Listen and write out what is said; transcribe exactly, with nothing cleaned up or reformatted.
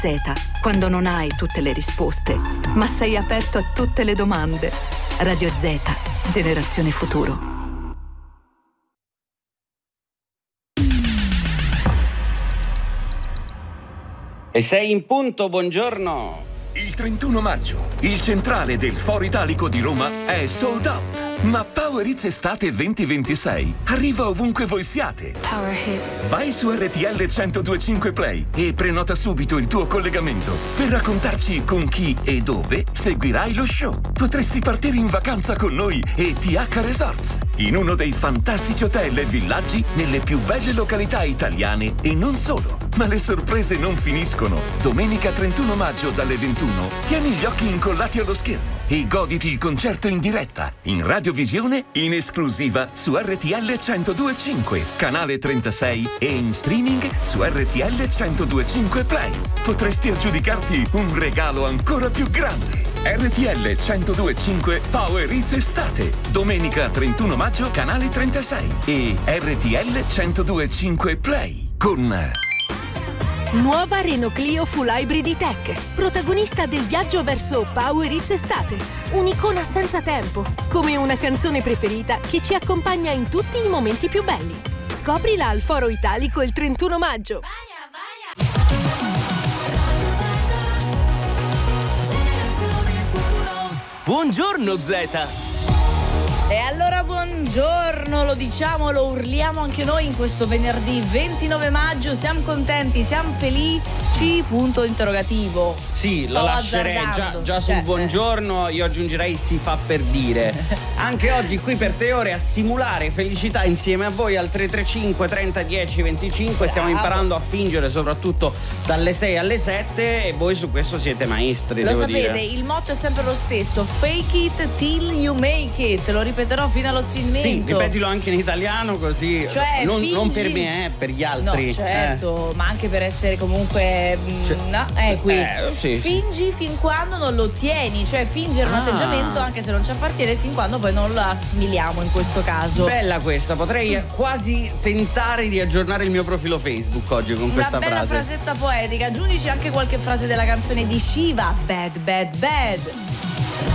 Z, quando non hai tutte le risposte, ma sei aperto a tutte le domande. Radio Z, generazione futuro. E sei in punto, buongiorno. Il trentuno maggio, il centrale del Foro Italico di Roma è sold out. Ma Power Hits Estate venti ventisei arriva ovunque voi siate. Power Hits. Vai su R T L centodue e cinque Play e prenota subito il tuo collegamento per raccontarci con chi e dove seguirai lo show. Potresti partire in vacanza con noi e T H Resorts, in uno dei fantastici hotel e villaggi nelle più belle località italiane e non solo. Ma le sorprese non finiscono. Domenica trentuno maggio dalle ventuno tieni gli occhi incollati allo schermo e goditi il concerto in diretta, in radiovisione, in esclusiva su R T L centodue e cinque, canale trentasei e in streaming su R T L centodue e cinque Play. Potresti aggiudicarti un regalo ancora più grande. R T L centodue e cinque Power Hits Estate, domenica trentuno maggio, canale trentasei e R T L centodue e cinque Play con... Nuova Renault Clio Full Hybrid E-Tech, protagonista del viaggio verso Power Hits Estate. Un'icona senza tempo, come una canzone preferita che ci accompagna in tutti i momenti più belli. Scoprila al Foro Italico il trentuno maggio. Buongiorno Zeta! E allora buongiorno, lo diciamo, lo urliamo anche noi in questo venerdì ventinove maggio. Siamo contenti, siamo felici, punto interrogativo. Sì, Sto lo lascerei già, già sul cioè, buongiorno, io aggiungerei si fa per dire. Anche oggi qui per tre ore a simulare felicità insieme a voi al tre tre cinque trenta dieci venticinque. Stiamo imparando a fingere soprattutto dalle sei alle sette e voi su questo siete maestri, Lo devo sapete, dire. il motto è sempre lo stesso: fake it till you make it. Lo ripeterò fino allo sfinimento. Sì, ripetilo anche in italiano così. Cioè, non, fingi... non per me, eh, per gli altri. No, certo, eh. ma anche per essere comunque Cioè, no, eh, qui. eh, sì, Fingi sì. fin quando non lo ottieni, cioè fingere un Ah. atteggiamento anche se non ci appartiene fin quando poi non lo assimiliamo in questo caso. Bella questa, potrei quasi tentare di aggiornare il mio profilo Facebook oggi con Una questa bella frase. frasetta poetica. Aggiungici anche qualche frase della canzone di Shiva, Bad Bad Bad.